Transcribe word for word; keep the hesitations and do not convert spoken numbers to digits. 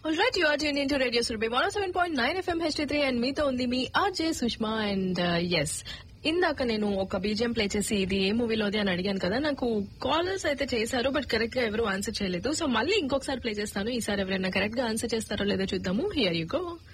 Alright, you are tuned into Radio Surabhi one oh seven point nine F M H T three and మీతో ఉంది మీ RJ Sushma and yes ఇందాక నేను ఒక BGM play చేసి ఇది ఏ మూవీలోది అని అడిగాను కదా, నాకు కాలర్స్ అయితే చేశారు బట్ కరెక్ట్ గా ఎవరు ఆన్సర్ చేయలేదు. సో మళ్ళీ ఇంకొకసారి ప్లే చేస్తాను, ఈసారి ఎవరైనా కరెక్ట్ గా ఆన్సర్ చేస్తారో లేదో చూద్దాము. Here you go.